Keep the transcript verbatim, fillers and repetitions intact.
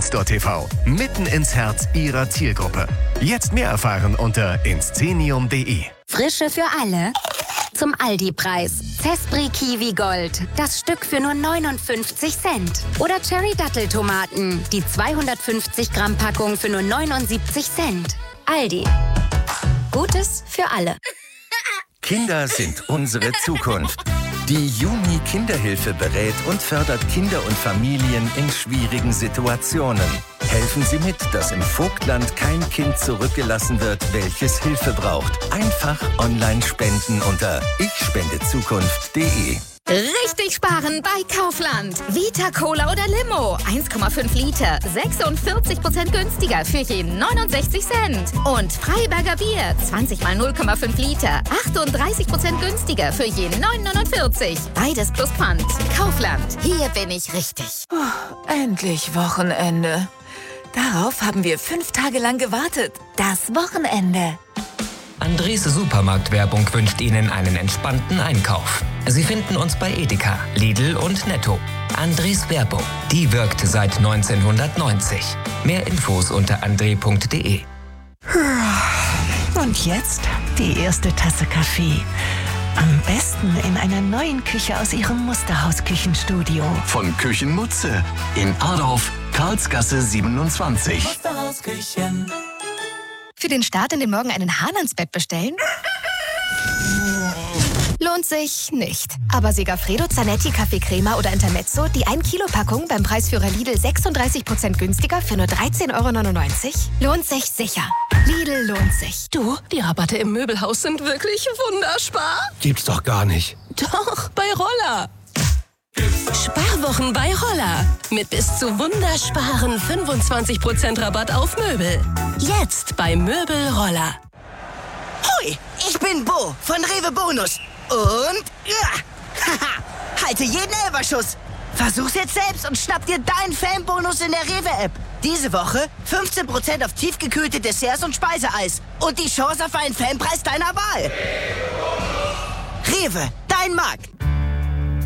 Instore T V. Mitten ins Herz Ihrer Zielgruppe. Jetzt mehr erfahren unter inszenium punkt de. Frische für alle. Zum Aldi-Preis. Zespri Kiwi Gold. Das Stück für nur neunundfünfzig Cent. Oder Cherry Datteltomaten. Die zweihundertfünfzig Gramm Packung für nur neunundsiebzig Cent. Aldi. Gutes für alle. Kinder sind unsere Zukunft. Die Juni Kinderhilfe berät und fördert Kinder und Familien in schwierigen Situationen. Helfen Sie mit, dass im Vogtland kein Kind zurückgelassen wird, welches Hilfe braucht. Einfach online spenden unter ich spende zukunft punkt de. Richtig sparen bei Kaufland. Vita Cola oder Limo. eins Komma fünf Liter. sechsundvierzig Prozent günstiger für jeden neunundsechzig Cent. Und Freiberger Bier. zwanzig mal null Komma fünf Liter. achtunddreißig Prozent günstiger für jeden neun neunundvierzig. Beides plus Pfand. Kaufland. Hier bin ich richtig. Oh, endlich Wochenende. Darauf haben wir fünf Tage lang gewartet. Das Wochenende. Andres Supermarktwerbung wünscht Ihnen einen entspannten Einkauf. Sie finden uns bei Edeka, Lidl und Netto. Andres Werbung, die wirkt seit neunzehnhundertneunzig. Mehr Infos unter andre punkt de. Und jetzt die erste Tasse Kaffee. Am besten in einer neuen Küche aus Ihrem Musterhaus-Küchenstudio. Von Küchenmutze in Adorf, Karlsgasse siebenundzwanzig. Musterhausküchen. Für den Start in den Morgen einen Hahn ans Bett bestellen? Lohnt sich nicht. Aber Segafredo, Zanetti, Kaffee Crema oder Intermezzo, die ein Kilo Packung beim Preisführer Lidl sechsunddreißig Prozent günstiger für nur dreizehn Euro neunundneunzig? Lohnt sich sicher. Lidl lohnt sich. Du, die Rabatte im Möbelhaus sind wirklich wunderspar. Gibt's doch gar nicht. Doch, bei Roller. Sparwochen bei Roller. Mit bis zu wundersparen fünfundzwanzig Prozent Rabatt auf Möbel. Jetzt bei Möbel Roller. Hui, ich bin Bo von Rewe Bonus. Und ja, haha, halte jeden Elberschuss. Versuch's jetzt selbst und schnapp dir deinen Fanbonus in der Rewe-App. Diese Woche fünfzehn Prozent auf tiefgekühlte Desserts und Speiseeis. Und die Chance auf einen Fanpreis deiner Wahl. Rewe, dein Markt.